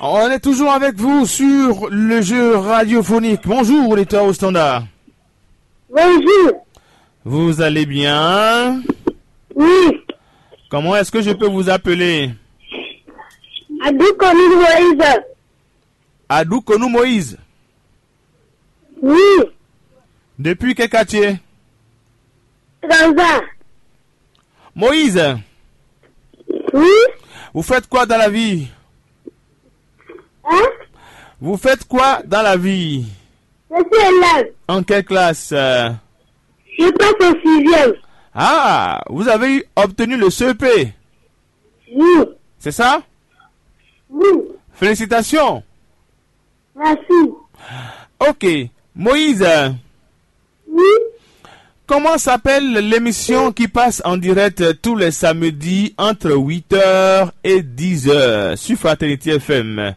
On est toujours avec vous sur le jeu radiophonique. Bonjour, auditeur au standard. Bonjour. Vous allez bien? Oui. Comment est-ce que je peux vous appeler? Adoukonou Moïse. Adoukonou Moïse. Oui. Depuis quel quartier? Transa. Moïse, Oui. vous faites quoi dans la vie? Hein? Vous faites quoi dans la vie? Je suis élève. En quelle classe? Je passe au 6e. Ah, vous avez obtenu le CEP. Oui. C'est ça? Oui. Félicitations. Merci. Ok. Moïse, Oui. comment s'appelle l'émission qui passe en direct tous les samedis entre 8h et 10h sur Fraternité FM?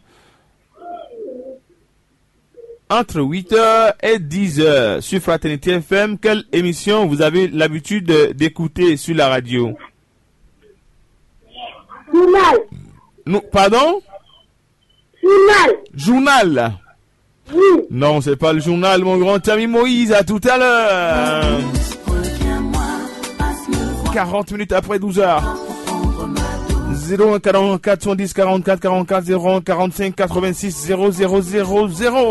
Entre 8h et 10h sur Fraternité FM, quelle émission vous avez l'habitude d'écouter sur la radio? Journal. Nous, pardon? Journal. Journal. Oui. Non, c'est pas le journal, mon grand ami Moïse. À tout à l'heure. 40 minutes après 12h. 01 44 110 44 44 01 45 86 0000.